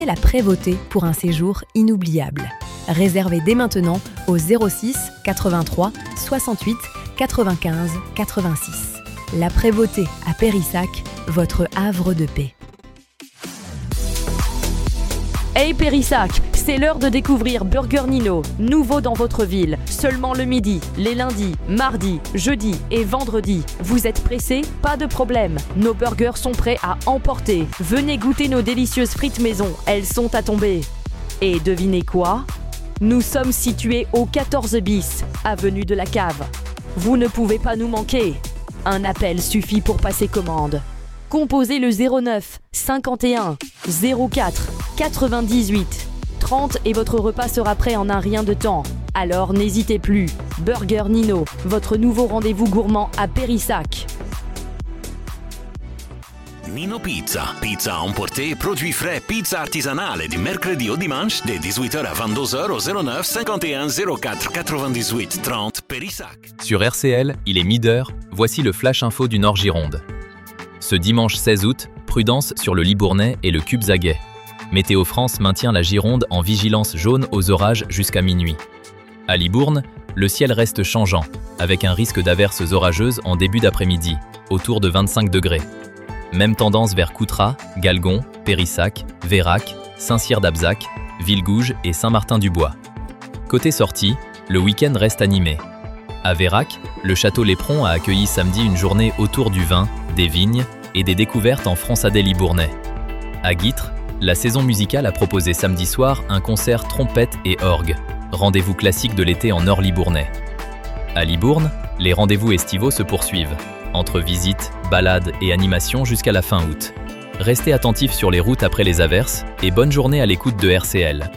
La Prévôté pour un séjour inoubliable. Réservez dès maintenant au 06 83 68 95 86. La Prévôté à Périssac, votre havre de paix. Hey Périssac, c'est l'heure de découvrir Burger Nino, nouveau dans votre ville. Seulement le midi, les lundis, mardis, jeudis et vendredis. Vous êtes pressé? Pas de problème. Nos burgers sont prêts à emporter. Venez goûter nos délicieuses frites maison, elles sont à tomber. Et devinez quoi? Nous sommes situés au 14 bis, avenue de la Cave. Vous ne pouvez pas nous manquer. Un appel suffit pour passer commande. Composez le 09 51 04 98 30 et votre repas sera prêt en un rien de temps. Alors n'hésitez plus. Burger Nino, votre nouveau rendez-vous gourmand à Périssac. Nino Pizza. Pizza à emporter, produits frais, pizza artisanale du mercredi au dimanche de 18h à 22h au 09 51 04 98 30 Périssac. Sur RCL, il est midi-heure, voici le Flash Info du Nord Gironde. Ce dimanche 16 août, prudence sur le Libournais et le Cubzaguais. Météo France maintient la Gironde en vigilance jaune aux orages jusqu'à minuit. À Libourne, le ciel reste changeant, avec un risque d'averses orageuses en début d'après-midi, autour de 25 degrés. Même tendance vers Coutras, Galgon, Périssac, Vérac, Saint-Cyr-d'Abzac, Villegouge et Saint-Martin-du-Bois. Côté sortie, le week-end reste animé. À Vérac, le château Lépron a accueilli samedi une journée autour du vin, des vignes et des découvertes en fronçadet libournais. À Guîtres, la saison musicale a proposé samedi soir un concert trompette et orgue, rendez-vous classique de l'été en Nord libournais. À Libourne, les rendez-vous estivaux se poursuivent, entre visites, balades et animations jusqu'à la fin août. Restez attentifs sur les routes après les averses et bonne journée à l'écoute de RCL.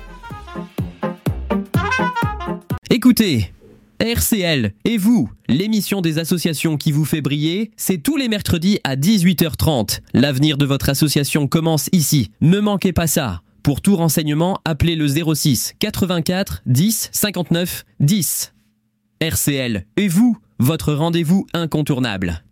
Écoutez, RCL et vous, l'émission des associations qui vous fait briller, c'est tous les mercredis à 18h30. L'avenir de votre association commence ici. Ne manquez pas ça. Pour tout renseignement, appelez le 06 84 10 59 10. RCL et vous, votre rendez-vous incontournable.